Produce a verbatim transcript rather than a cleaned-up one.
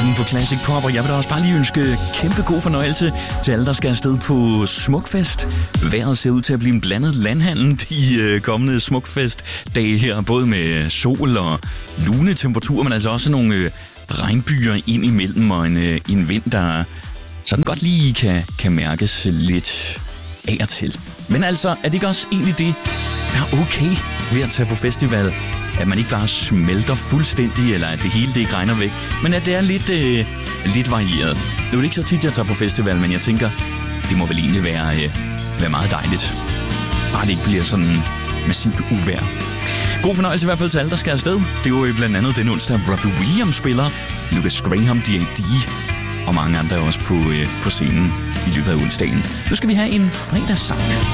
Morgen på Classic Pop, og jeg vil da også bare lige ønske kæmpe god fornøjelse til alle, der skal afsted på Smukfest. Vejret ser ud til at blive en blandet landhandel de øh, kommende Smukfest-dage her, både med sol og lune temperaturer, men altså også nogle øh, regnbyer ind imellem, og en, øh, en vind, der sådan godt lige kan, kan mærkes lidt af og til. Men altså, er det ikke også egentlig det, der er okay ved at tage på festival? At man ikke bare smelter fuldstændig, eller at det hele det ikke regner væk, men at det er lidt, øh, lidt varieret. Nu er det ikke så tit, jeg tager på festival, men jeg tænker, det må vel egentlig være, øh, være meget dejligt. Bare det ikke bliver sådan massivt uvejr. God fornøjelse i hvert fald til alle, der skal afsted. Det er jo blandt andet den onsdag, Robbie Williams spiller, Lucas Graham, D A D og mange andre også på, øh, på scenen i løbet af onsdagen. Nu skal vi have en fredagssang.